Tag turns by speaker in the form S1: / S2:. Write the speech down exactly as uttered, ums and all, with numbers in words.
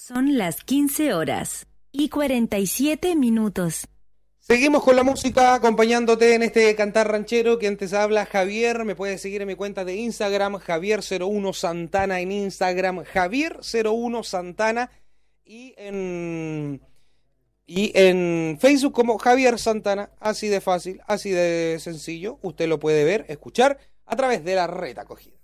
S1: Son las quince horas y cuarenta y siete minutos.
S2: Seguimos con la música, acompañándote en este cantar ranchero. Que antes habla Javier. Me puedes seguir en mi cuenta de Instagram, Javier cero uno Santana en Instagram, Javier cero uno Santana, y en y en Facebook como Javier Santana. Así de fácil, así de sencillo. Usted lo puede ver, escuchar a través de la Red Acogida.